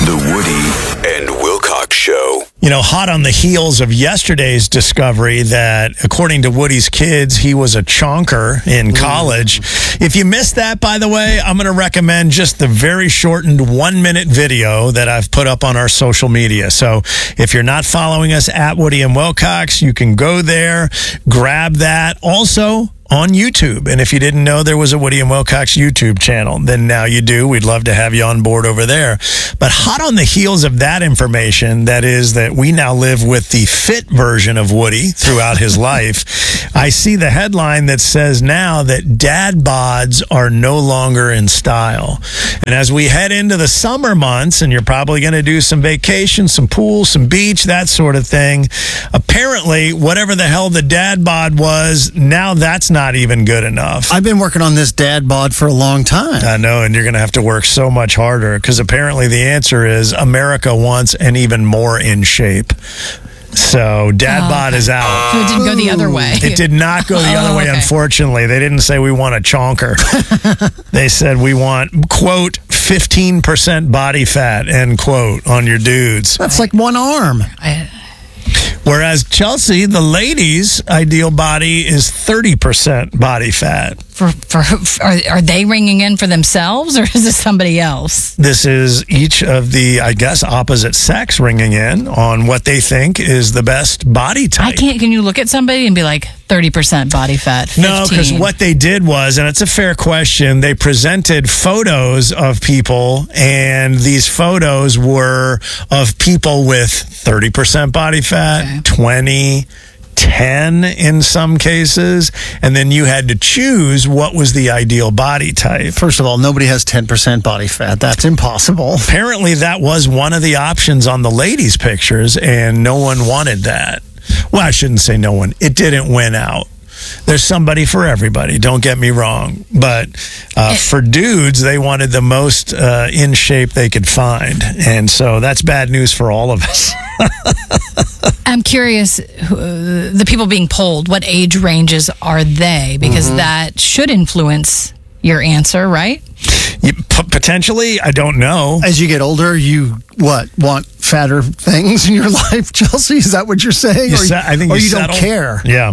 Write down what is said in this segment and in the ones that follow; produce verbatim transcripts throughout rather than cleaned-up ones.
The Woody and Wilcox Show. You know, hot on the heels of yesterday's discovery that, according to Woody's kids, he was a chonker in college. If you missed that, by the way, I'm going to recommend just the very shortened one-minute video that I've put up on our social media. So if you're not following us at Woody and Wilcox, you can go there, grab that. Also, on YouTube. And if you didn't know there was a Woody and Wilcox YouTube channel, then now you do. We'd love to have you on board over there. But hot on the heels of that information, that is that we now live with the fit version of Woody throughout his life, I see the headline that says now that dad bods are no longer in style. And as we head into the summer months, and you're probably going to do some vacation, some pool, some beach, that sort of thing, apparently whatever the hell the dad bod was, now that's not not even good enough. I've been working on this dad bod for a long time. I know, and you're going to have to work so much harder because apparently the answer is America wants an even more in shape. So dad oh, bod is out. So it didn't go the other way. It did not go the oh, other way, okay. unfortunately. They didn't say we want a chonker. They said we want, quote, fifteen percent body fat, end quote, on your dudes. That's like one arm. I, Whereas Chelsea, the ladies' ideal body is thirty percent body fat. For, for, for are, are they ringing in for themselves, or is this somebody else? This is each of the, I guess, opposite sex ringing in on what they think is the best body type. I can't. Can you look at somebody and be like thirty percent body fat? fifteen? No, because what they did was, and it's a fair question, they presented photos of people, and these photos were of people with thirty percent body fat, okay. twenty, ten in some cases, and then you had to choose what was the ideal body type. First of all, nobody has ten percent body fat. That's impossible. Apparently, that was one of the options on the ladies' pictures, and no one wanted that. Well, I shouldn't say no one. It didn't win out. There's somebody for everybody, don't get me wrong. But uh, for dudes, they wanted the most uh, in shape they could find. And so that's bad news for all of us. I'm curious, uh, the people being polled, what age ranges are they? Because mm-hmm. that should influence your answer, right? You, p- potentially, I don't know. As you get older, you, what, want fatter things in your life, Chelsea? Is that what you're saying? You or sa- I think or you, you don't care? Yeah.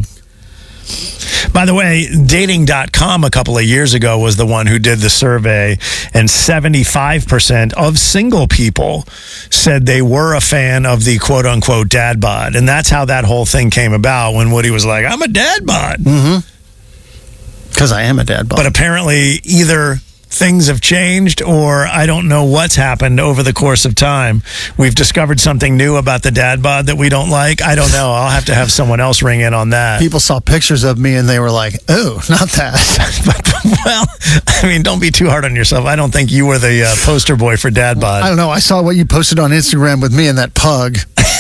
By the way, dating dot com a couple of years ago was the one who did the survey, and seventy-five percent of single people said they were a fan of the quote-unquote dad bod. And that's how that whole thing came about when Woody was like, I'm a dad bod. Mm-hmm. Because I am a dad bod. But apparently either things have changed or I don't know what's happened over the course of time. We've discovered something new about the dad bod that we don't like. I don't know. I'll have to have someone else ring in on that. People saw pictures of me and they were like, oh, not that. But, well, I mean, don't be too hard on yourself. I don't think you were the uh, poster boy for dad bod. I don't know. I saw what you posted on Instagram with me and that pug.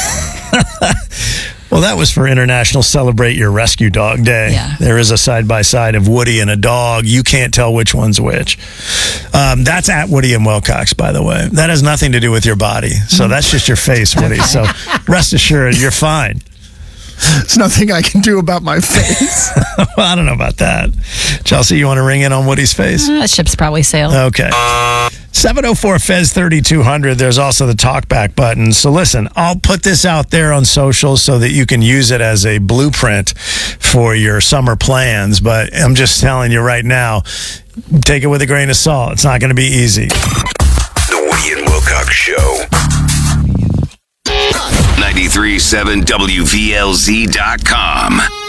Well, that was for International Celebrate Your Rescue Dog Day. Yeah. There is a side-by-side of Woody and a dog. You can't tell which one's which. Um, that's at Woody and Wilcox, by the way. That has nothing to do with your body. So that's just your face, Woody. So rest assured, you're fine. There's nothing I can do about my face. Well, I don't know about that. Chelsea, you want to ring in on Woody's face? Uh, that ship's probably sailed. Okay. seven oh four F E Z thirty-two hundred. There's also the talkback button. So listen, I'll put this out there on social so that you can use it as a blueprint for your summer plans. But I'm just telling you right now, take it with a grain of salt. It's not going to be easy. The Woody and Wilcox Show. ninety-three point seven W V L Z dot com.